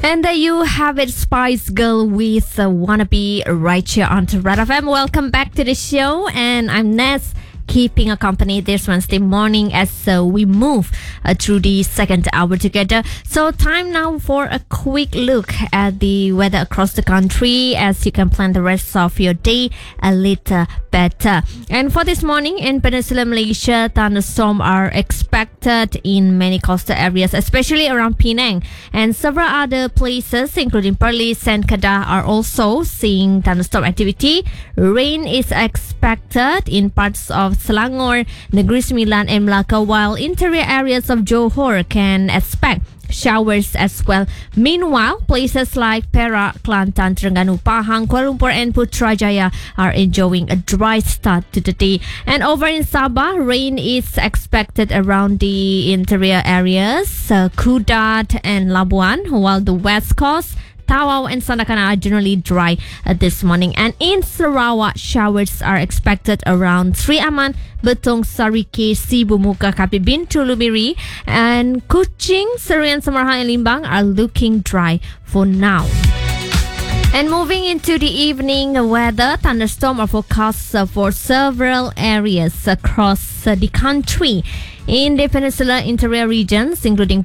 And there you have it, Spice Girl with Wannabe right here on Red FM. Welcome back to the show, and I'm Ness, keeping a company this Wednesday morning as we move through the second hour together. So time now for a quick look at the weather across the country as you can plan the rest of your day a little better. And for this morning in Peninsular Malaysia, thunderstorms are expected in many coastal areas, especially around Penang, and several other places including Perlis and Kedah are also seeing thunderstorm activity. Rain is expected in parts of Selangor, Negeri Sembilan and Melaka, while interior areas of Johor can expect showers as well. Meanwhile, places like Perak, Kelantan, Terengganu, Pahang, Kuala Lumpur and Putrajaya are enjoying a dry start to the day. And over in Sabah, rain is expected around the interior areas, Kudat and Labuan, while the west coast, Tawau and Sandakana are generally dry this morning. And in Sarawak, showers are expected around Sri Aman, Betong, Sarike, Sibu Muka, Kapit Bintu, Lumiri, and Kuching, Serian, Samarang and Limbang are looking dry for now. And moving into the evening weather, thunderstorms are forecast for several areas across the country. In the peninsular interior regions, including